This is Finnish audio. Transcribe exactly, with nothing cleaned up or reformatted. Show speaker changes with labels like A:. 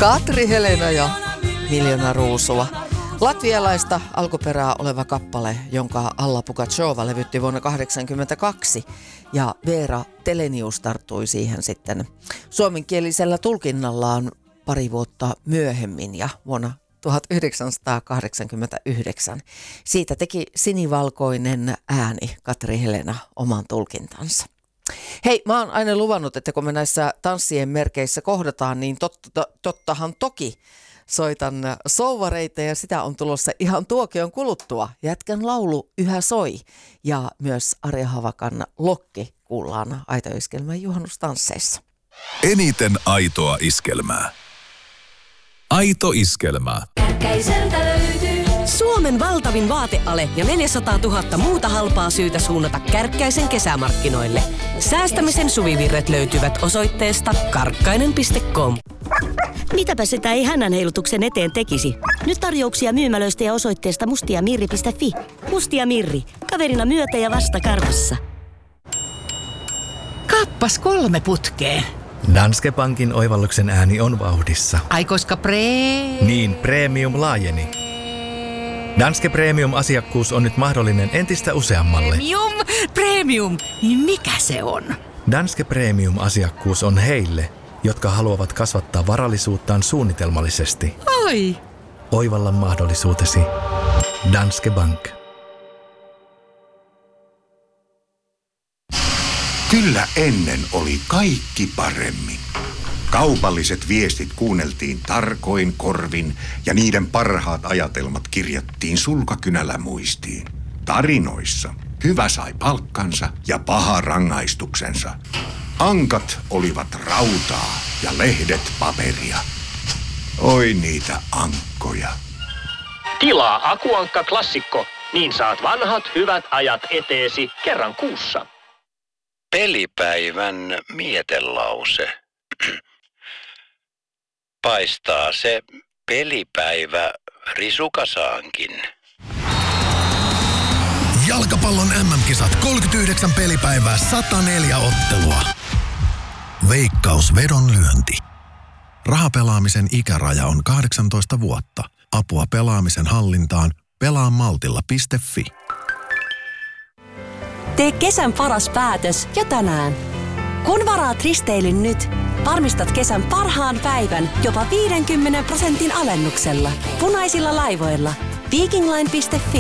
A: Katri Helena ja Miljoona ruusua. Latvialaista alkuperää oleva kappale, jonka Alla Pugacheva levytti vuonna tuhatyhdeksänsataakahdeksankymmentäkaksi, ja Veera Telenius tarttui siihen sitten suomenkielisellä tulkinnallaan pari vuotta myöhemmin ja vuonna tuhatyhdeksänsataakahdeksankymmentäyhdeksän. Siitä teki sinivalkoinen ääni Katri Helena oman tulkintansa. Hei, mä oon aina luvannut, että kun me näissä tanssien merkeissä kohdataan, niin totta, tottahan toki soitan souvareita ja sitä on tulossa ihan tuokion kuluttua. Jätkän laulu yhä soi ja myös Arja Havakan Lokki kuullaan Aito-iskelmän juhannustansseissa.
B: Eniten aitoa iskelmää. Aito iskelmää.
C: Kärkkäiseltä löytyy
D: Suomen valtavin vaateale ja neljäsataatuhatta muuta halpaa syytä suunnata Kärkkäisen kesämarkkinoille. Säästämisen suvivirret löytyvät osoitteesta karkkainen piste com.
E: Mitäpä sitä ei hännän heilutuksen eteen tekisi? Nyt tarjouksia myymälöistä ja osoitteesta mustiamirri piste fi. Mustia Mirri. Kaverina myötä ja vasta karvassa.
F: Kappas kolme putkeen.
G: Danske Bankin oivalluksen ääni on vauhdissa.
F: Ai koska pre...
G: Niin, premium laajeni. Danske Premium-asiakkuus on nyt mahdollinen entistä useammalle.
F: Premium, premium, niin mikä se on?
G: Danske Premium-asiakkuus on heille, jotka haluavat kasvattaa varallisuuttaan suunnitelmallisesti.
F: Oi!
G: Oivalla mahdollisuutesi. Danske Bank.
H: Kyllä ennen oli kaikki paremmin. Kaupalliset viestit kuunneltiin tarkoin korvin ja niiden parhaat ajatelmat kirjattiin sulkakynällä muistiin. Tarinoissa hyvä sai palkkansa ja paha rangaistuksensa. Ankat olivat rautaa ja lehdet paperia. Oi niitä ankkoja.
I: Tilaa Akuankka Klassikko, niin saat vanhat hyvät ajat eteesi kerran kuussa.
J: Pelipäivän mietelause. Paistaa se pelipäivä risukasaankin.
K: Jalkapallon äm äm-kisat kolmekymmentäyhdeksän pelipäivää, sata neljä ottelua. Veikkaus vedonlyönti. Rahapelaamisen ikäraja on kahdeksantoista vuotta. Apua pelaamisen hallintaan pelaamaltilla piste fi.
D: Tee kesän paras päätös jo tänään. Kun varaat risteilyn nyt, varmistat kesän parhaan päivän jopa viidenkymmenen prosentin alennuksella. Punaisilla laivoilla. Vikingline piste fi.